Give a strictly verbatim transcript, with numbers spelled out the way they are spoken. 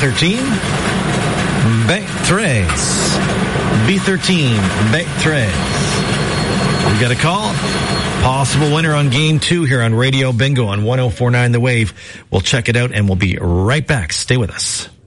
thirteen, bet tres. B thirteen, bet tres. We got a call. Possible winner on game two here on Radio Bingo on one oh four point nine The Wave. We'll check it out and we'll be right back. Stay with us.